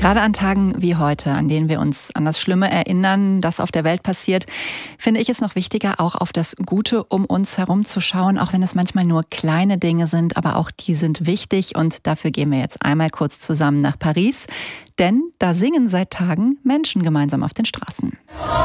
Gerade an Tagen wie heute, an denen wir uns an das Schlimme erinnern, das auf der Welt passiert, finde ich es noch wichtiger, auch auf das Gute um uns herum zu schauen, auch wenn es manchmal nur kleine Dinge sind, aber auch die sind wichtig und dafür gehen wir jetzt einmal kurz zusammen nach Paris, denn da singen seit Tagen Menschen gemeinsam auf den Straßen.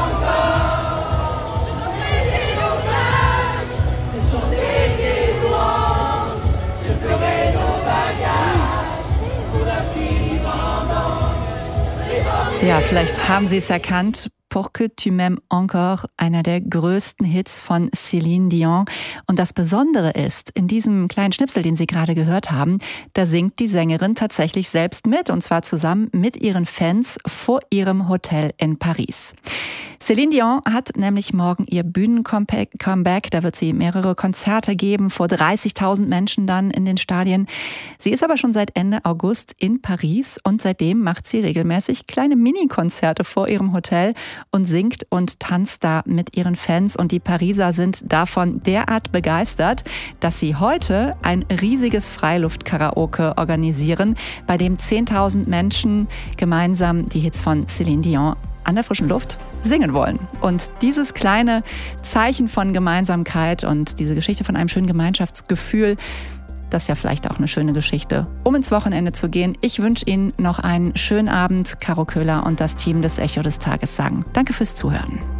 Ja, vielleicht haben Sie es erkannt. Pour que tu m'aimes encore, einer der größten Hits von Céline Dion. Und das Besondere ist, in diesem kleinen Schnipsel, den Sie gerade gehört haben, da singt die Sängerin tatsächlich selbst mit, und zwar zusammen mit ihren Fans vor ihrem Hotel in Paris. Céline Dion hat nämlich morgen ihr Bühnen-Comeback. Da wird sie mehrere Konzerte geben, vor 30.000 Menschen dann in den Stadien. Sie ist aber schon seit Ende August in Paris und seitdem macht sie regelmäßig kleine Mini-Konzerte vor ihrem Hotel und singt und tanzt da mit ihren Fans. Und die Pariser sind davon derart begeistert, dass sie heute ein riesiges Freiluft-Karaoke organisieren, bei dem 10.000 Menschen gemeinsam die Hits von Céline Dion an der frischen Luft singen wollen. Und dieses kleine Zeichen von Gemeinsamkeit und diese Geschichte von einem schönen Gemeinschaftsgefühl, das ist ja vielleicht auch eine schöne Geschichte, um ins Wochenende zu gehen. Ich wünsche Ihnen noch einen schönen Abend. Caro Köhler und das Team des Echo des Tages sagen Danke fürs Zuhören.